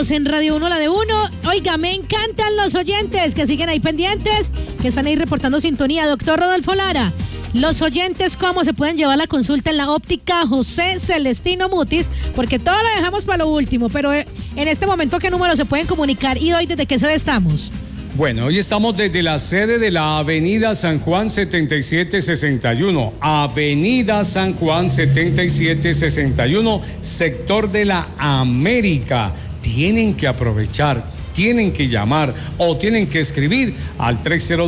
amigos en Radio 1, la de 1. Oiga, me encantan los oyentes que siguen ahí pendientes, que están ahí reportando sintonía. Doctor Rodolfo Lara, los oyentes, ¿cómo se pueden llevar la consulta en la óptica José Celestino Mutis? Porque todo lo dejamos para lo último, pero en este momento, ¿qué número se pueden comunicar y hoy desde qué sede estamos? Bueno, hoy estamos desde la sede de la Avenida San Juan 7761, Avenida San Juan 7761, sector de la América. Tienen que aprovechar, tienen que llamar o tienen que escribir al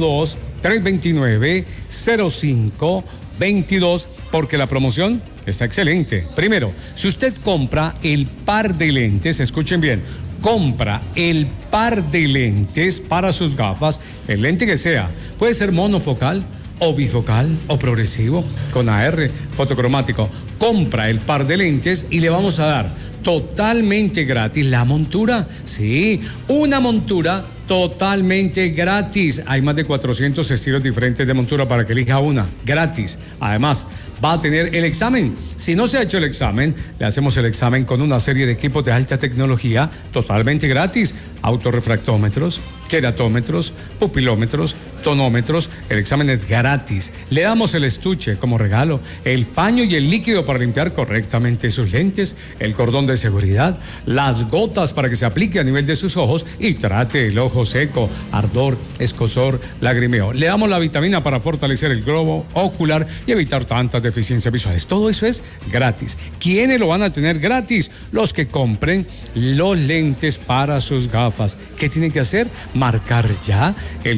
302-329-0522 porque la promoción está excelente. Primero, si usted compra el par de lentes, escuchen bien, compra el par de lentes para sus gafas, el lente que sea, puede ser monofocal o bifocal o progresivo, con AR, fotocromático. Compra el par de lentes y le vamos a dar totalmente gratis la montura. Sí, una montura totalmente gratis. Hay más de 400 estilos diferentes de montura para que elija una, gratis. Además, va a tener el examen. Si no se ha hecho el examen, le hacemos el examen con una serie de equipos de alta tecnología totalmente gratis. Autorrefractómetros, queratómetros, pupilómetros, tonómetros. El examen es gratis. Le damos el estuche como regalo, el paño y el líquido para limpiar correctamente sus lentes, el cordón de seguridad, las gotas para que se aplique a nivel de sus ojos y trate el ojo seco, ardor, escozor, lagrimeo. Le damos la vitamina para fortalecer el globo ocular y evitar tantas deficiencias visuales. Todo eso es gratis. ¿Quiénes lo van a tener gratis? Los que compren los lentes para sus gafas. ¿Qué tienen que hacer? Marcar ya el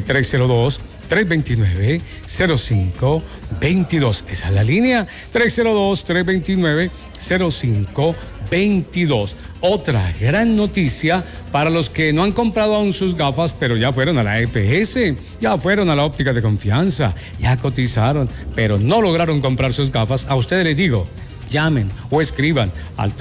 302-329-0522. Esa es la línea, 302-329-0522. Otra gran noticia para los que no han comprado aún sus gafas, pero ya fueron a la EPS, ya fueron a la óptica de confianza, ya cotizaron, pero no lograron comprar sus gafas. A ustedes les digo, llamen o escriban al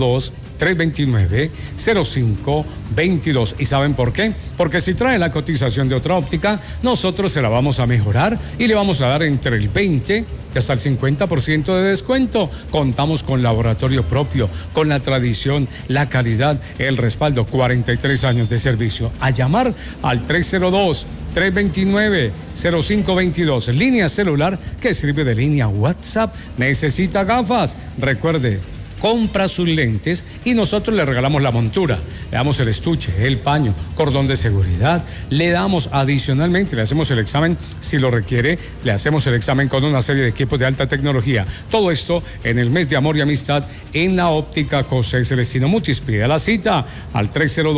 302-329-0522. ¿Y saben por qué? Porque si trae la cotización de otra óptica, nosotros se la vamos a mejorar y le vamos a dar entre el 20 y hasta el 50% de descuento. Contamos con laboratorio propio, con la tradición, la calidad, el respaldo, 43 años de servicio. A llamar al 302-329-0522, línea celular que sirve de línea WhatsApp. ¿Necesita gafas? Recuerde, compra sus lentes y nosotros le regalamos la montura, le damos el estuche, el paño, cordón de seguridad, le damos adicionalmente, le hacemos el examen si lo requiere, le hacemos el examen con una serie de equipos de alta tecnología. Todo esto en el mes de amor y amistad en la óptica José Celestino Mutis. Pide la cita al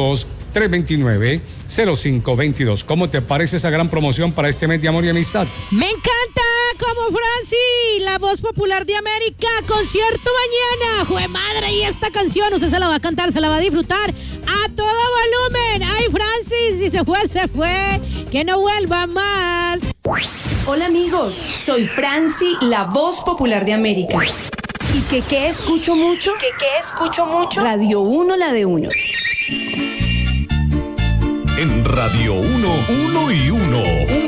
302-329-0522. ¿Cómo te parece esa gran promoción para este mes de amor y amistad? ¡Me encanta! Como Franci, la voz popular de América, concierto mañana. ¡Jue madre! Y esta canción usted se la va a cantar, se la va a disfrutar a todo volumen. ¡Ay, Franci! Si se fue, que no vuelva más. Hola amigos, soy Franci, la voz popular de América. ¿Y qué escucho mucho? ¿Qué escucho mucho? Radio 1, la de 1. En Radio 1, 1 y 1.